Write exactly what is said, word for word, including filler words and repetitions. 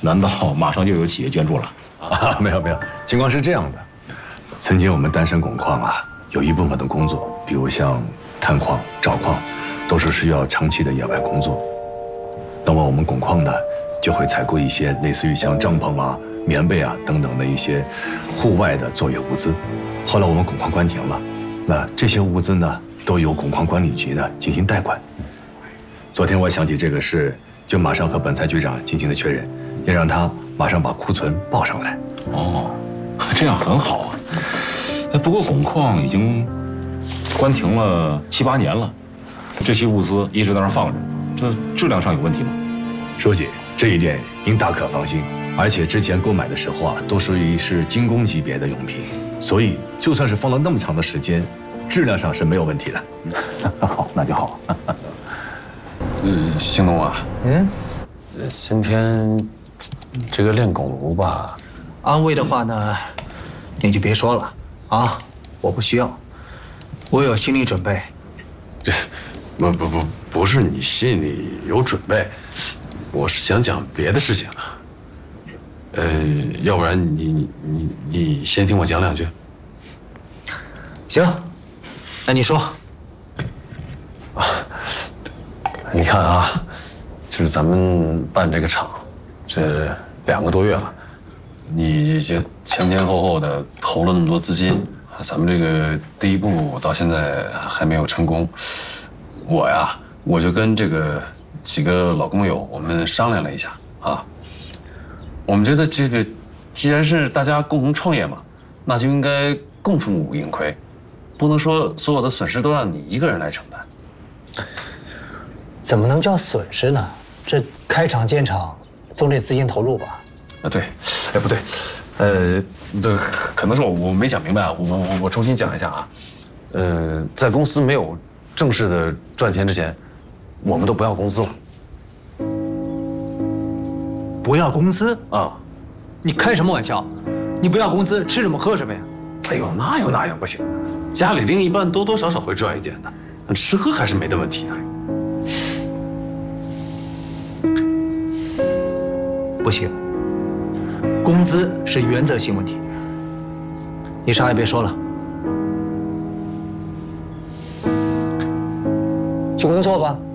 难道马上就有企业捐助了？ 啊，没有没有，情况是这样的，曾经我们丹山汞矿啊，有一部分的工作，比如像探矿、找矿，都是需要长期的野外工作。那么我们汞矿呢，就会采购一些类似于像帐篷啊、棉被啊等等的一些户外的作业物资。后来我们汞矿关停了，那这些物资呢，都由汞矿管理局呢进行代管。昨天我想起这个事，就马上和本财局长进行了确认，也让他马上把库存报上来。 哦，这样很好啊。哎，不过汞矿已经关停了七八年了，这些物资一直在那儿放着，这质量上有问题吗？ 书记，这一点您大可放心。而且之前购买的时候啊，都属于是精工级别的用品，所以就算是放了那么长的时间，质量上是没有问题的。 好，那就好。 嗯，兴东啊， 嗯， 今天这个练拱炉吧， 安慰的话呢，你就别说了啊，我不需要，我有心理准备。 这不不不不是你心里有准备，我是想讲别的事情啊。呃，要不然你你你你先听我讲两句。 行，那你说。 啊，你看啊，就是咱们办这个厂，这两个多月了，你已经前前后后的投了那么多资金，咱们这个第一步到现在还没有成功。我呀，我就跟这个几个老工友，我们商量了一下啊。我们觉得这个，既然是大家共同创业嘛，那就应该共负盈亏，不能说所有的损失都让你一个人来承担。 怎么能叫损失呢？这开厂建厂总得资金投入吧？ 啊，对，哎，不对，呃，这可能是我我没讲明白啊，我我我重新讲一下啊。呃，在公司没有正式的赚钱之前，我们都不要工资了。 不要工资啊？ 你开什么玩笑？你不要工资，吃什么喝什么呀？ 哎呦，哪有那样不行？家里另一半多多少少会赚一点的，吃喝还是没的问题的。 不行，工资是原则性问题。你啥也别说了，去工作吧。